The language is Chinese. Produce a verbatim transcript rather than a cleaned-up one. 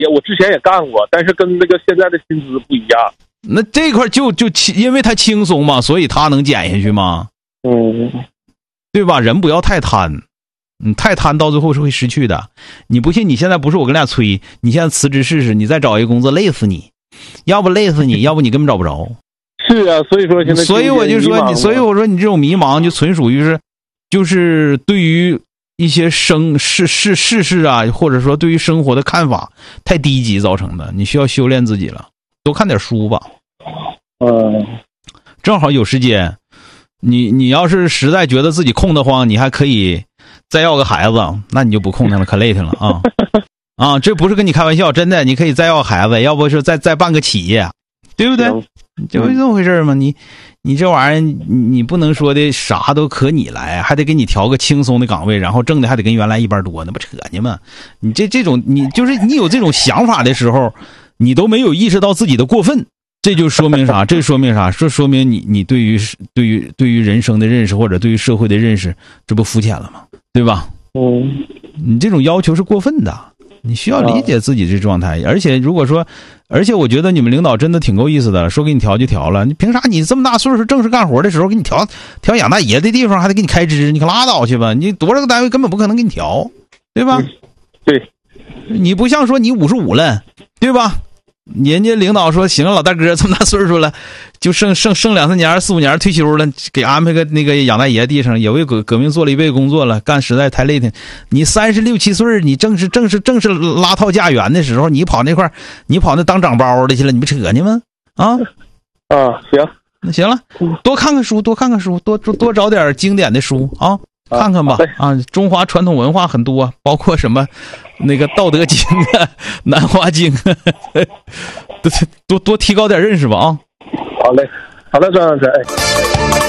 也我之前也干过，但是跟那个现在的薪资不一样。 那这块就就因为他轻松嘛，所以他能减下去吗？ 嗯， 对吧？人不要太贪，你太贪到最后是会失去的。你不信？你现在不是我跟俩催，你现在辞职试试，你再找一个工作累死你，要不累死你，要不你根本找不着。 是啊，所以说现在所以我就说你，所以我说你这种迷茫就纯属于是，就是对于一些生世世世事啊，或者说对于生活的看法太低级造成的。你需要修炼自己了，多看点书吧。 嗯， 正好有时间。你你要是实在觉得自己空得慌，你还可以再要个孩子，那你就不空腾了，可累挺了啊啊！这不是跟你开玩笑，真的，你可以再要个孩子，要不是再再办个企业，对不对？就是这么回事嘛。你你这玩意儿，你你不能说的啥都可你来，还得给你调个轻松的岗位，然后挣的还得跟原来一般多，那不扯呢吗？你这这种，你就是你有这种想法的时候，你都没有意识到自己的过分。这就说明啥？这说明啥？这说明你你对于对于对于人生的认识或者对于社会的认识，这不肤浅了吗？对吧？ 嗯， 你这种要求是过分的，你需要理解自己这状态。而且如果说，而且我觉得你们领导真的挺够意思的，说给你调就调了。你凭啥你这么大岁数正式干活的时候给你调调养大爷的地方还得给你开支？你可拉倒去吧！你多少个单位根本不可能给你调，对吧？ 嗯、对， 你不像说你五十五了，对吧？人家领导说行，老大哥这么大岁数了，就剩剩剩两三年四五年退休了，给安排个那个养大爷地上，也为革革命做了一辈子工作了，干实在太累挺。你三十六七岁，你正是正是正是拉套家园的时候，你跑那块你跑那当长包的去了，你不扯呢吗？啊啊，行， 那行了，多看看书，多看看书，多多多找点经典的书啊。看看吧啊，中华传统文化很多，包括什么那个《道德经》啊、《南华经》啊，多多多提高点认识吧啊。 好嘞，好的，张老师，哎。